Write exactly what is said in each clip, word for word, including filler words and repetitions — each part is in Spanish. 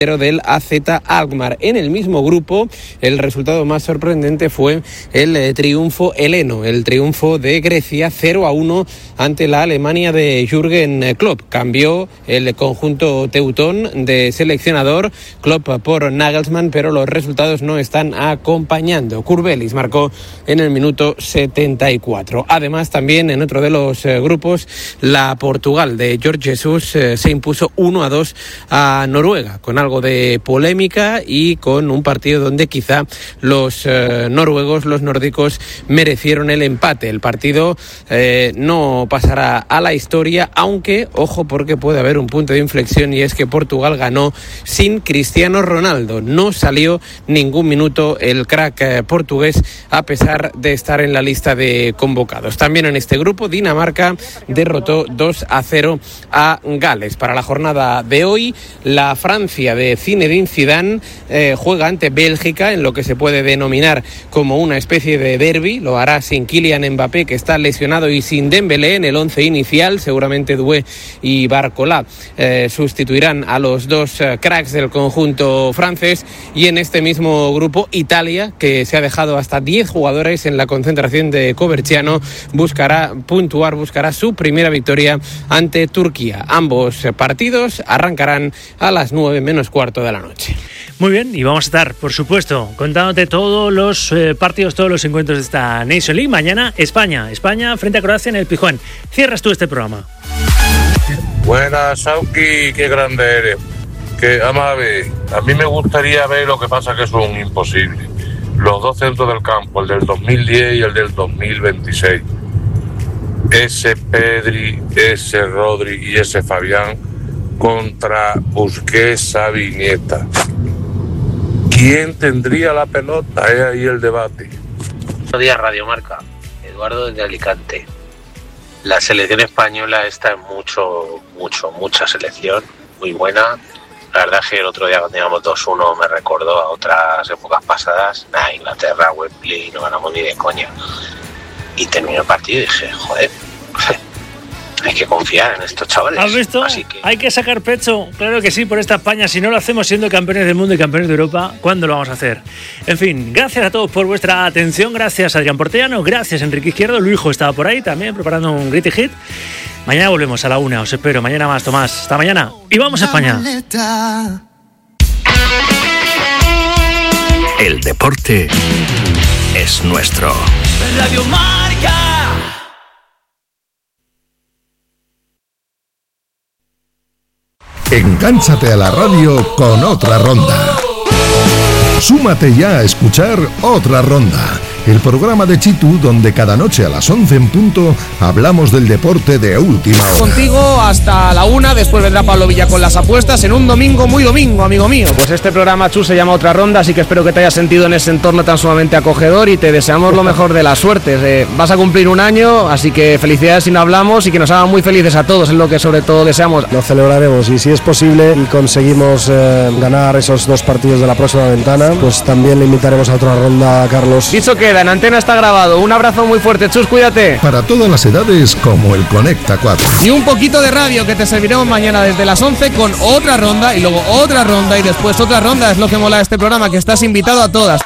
del A Z Alkmaar. En el mismo grupo, el resultado más sorprendente fue el eh, triunfo heleno, el triunfo de Grecia cero a uno ante la Alemania de Jürgen Klopp. Cambió el conjunto teutón de seleccionador Klopp por Nagelsmann, pero los resultados no están acompañando. Kurbelis marcó en el minuto setenta y cuatro. Además, también en otro de los eh, grupos, la Portugal de Jorge Jesus eh, se impuso uno a dos a Noruega, con algo de polémica y con un partido donde quizá los eh, noruegos, los nórdicos, merecieron el empate. El partido eh, no pasará a la historia, aunque, ojo, porque puede haber un punto de inflexión, y es que Portugal ganó sin Cristiano Ronaldo. No salió ningún minuto el crack eh, portugués, a pesar de estar en la lista de convocados. También en este grupo, Dinamarca derrotó dos a cero a Gales. Para la jornada de hoy, la Francia de Zinedine Zidane eh, juega ante Bélgica en lo que se puede denominar como una especie de derbi. Lo hará sin Kylian Mbappé, que está lesionado, y sin Dembélé en el once inicial. Seguramente Doué y Barcola eh, sustituirán a los dos eh, cracks del conjunto francés. Y en este mismo grupo, Italia, que se ha dejado hasta diez jugadores en la concentración de Coverciano, buscará puntuar, buscará su primera victoria ante Turquía. Ambos partidos arrancarán a las nueve menos cuarto de la noche. Muy bien, y vamos a estar, por supuesto, contándote todos los eh, partidos, todos los encuentros de esta Nation League. Mañana, España, España frente a Croacia en el Pizjuán. Cierras tú este programa. Buenas, Sauki, qué grande eres. Que, vamos a ver, a mí me gustaría ver, lo que pasa que es un imposible. Los dos centros del campo, el del dos mil diez y el del dos mil veintiséis. Ese Pedri, ese Rodri y ese Fabián contra Busquets, Xavi y Iniesta. ¿Quién tendría la pelota? Es ahí el debate. Buenos días, Radio Marca. Eduardo desde Alicante. La selección española está en mucho, mucho, mucha selección, muy buena. La verdad es que el otro día cuando íbamos dos uno me recordó a otras épocas pasadas. Nah, Inglaterra, Wembley, no ganamos ni de coña. Y terminó el partido y dije, joder, hay que confiar en estos chavales. ¿Has visto? Así que... Hay que sacar pecho, claro que sí, por esta España. Si no lo hacemos siendo campeones del mundo y campeones de Europa, ¿cuándo lo vamos a hacer? En fin, gracias a todos por vuestra atención. Gracias, Adrián Portellano. Gracias, Enrique Izquierdo. Luijo estaba por ahí también preparando un Gritty Hit. Mañana volvemos a la una, os espero. Mañana más, Tomás. Hasta mañana. Y vamos a España. El deporte es nuestro. Radio Marca. Engánchate a la radio con Otra Ronda. Súmate ya a escuchar Otra Ronda, el programa de Chitu donde cada noche a las once en punto hablamos del deporte de última hora. Contigo hasta la una, después vendrá Pablo Villa con las apuestas en un domingo muy domingo, amigo mío. Pues este programa, Chu, se llama Otra Ronda, así que espero que te hayas sentido en ese entorno tan sumamente acogedor y te deseamos lo mejor de las suertes. Eh, vas a cumplir un año, así que felicidades si no hablamos y que nos hagan muy felices a todos, es lo que sobre todo deseamos. Lo celebraremos y si es posible y conseguimos eh, ganar esos dos partidos de la próxima ventana, pues también le invitaremos a Otra Ronda a Carlos. Dicho queda, en antena está grabado. Un abrazo muy fuerte, Chus, cuídate. Para todas las edades, como el Conecta cuatro. Y un poquito de radio que te serviremos mañana desde las once con Otra Ronda y luego otra ronda y después otra ronda. Es lo que mola de este programa, que estás invitado a todas.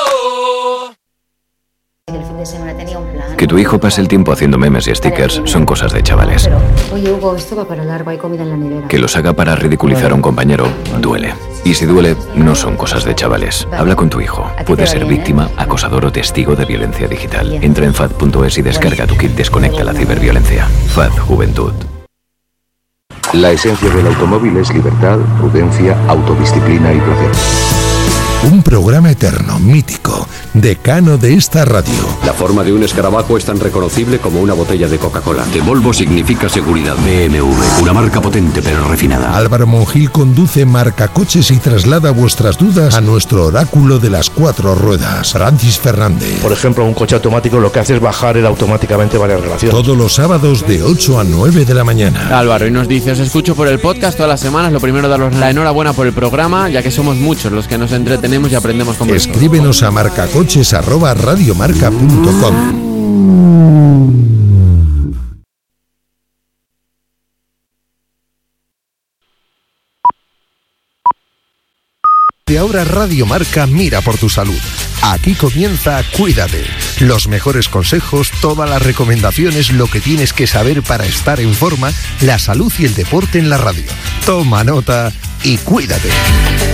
Que tu hijo pase el tiempo haciendo memes y stickers son cosas de chavales. Oye, Hugo, esto va para largo, hay comida en la nevera. Que los haga para ridiculizar a un compañero duele. Y si duele, no son cosas de chavales. Habla con tu hijo. Puede ser víctima, acosador o testigo de violencia digital. Entra en fad punto es y descarga tu kit Desconecta la ciberviolencia. F A D Juventud. La esencia del automóvil es libertad, prudencia, autodisciplina y placer. Un programa eterno, mítico, decano de esta radio. La forma de un escarabajo es tan reconocible como una botella de Coca-Cola. De Volvo significa seguridad. B M W, una marca potente pero refinada. Álvaro Monjil conduce Marcacoches y traslada vuestras dudas a nuestro oráculo de las cuatro ruedas, Francis Fernández. Por ejemplo, un coche automático lo que hace es bajar él automáticamente varias relaciones. Todos los sábados de ocho a nueve de la mañana. Álvaro, y nos dice, os escucho por el podcast todas las semanas. Lo primero, daros la enhorabuena por el programa, ya que somos muchos los que nos entretenemos y aprendemos con vosotros. Escríbenos a marcacoches arroba radiomarca punto com. De ahora Radio Marca mira por tu salud. Aquí comienza Cuídate. Los mejores consejos, todas las recomendaciones, lo que tienes que saber para estar en forma, la salud y el deporte en la radio. Toma nota y cuídate.